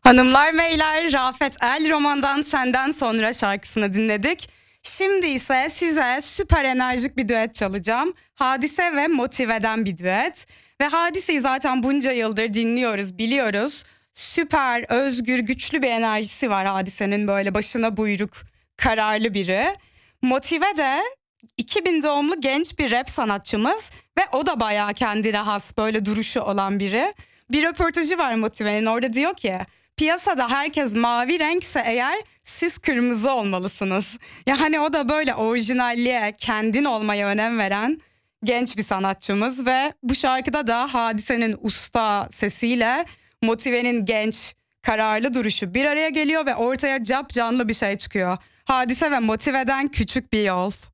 Hanımlar beyler, Rafet El Roman'dan Senden Sonra şarkısını dinledik. Şimdi ise size süper enerjik bir düet çalacağım. Hadise ve Motive'den bir düet. Ve Hadise'yi zaten bunca yıldır dinliyoruz, biliyoruz. Süper, özgür, güçlü bir enerjisi var Hadise'nin, böyle başına buyruk, kararlı biri. Motive de 2000 doğumlu genç bir rap sanatçımız ve o da bayağı kendine has böyle duruşu olan biri. Bir röportajı var Motive'nin, orada diyor ki piyasada herkes mavi renkse eğer siz kırmızı olmalısınız. Yani o da böyle orijinalliğe, kendin olmaya önem veren genç bir sanatçımız ve bu şarkıda da Hadise'nin usta sesiyle Motive'nin genç, kararlı duruşu bir araya geliyor ve ortaya capcanlı bir şey çıkıyor. Hadise ve Motive'den Küçük Bir Yol.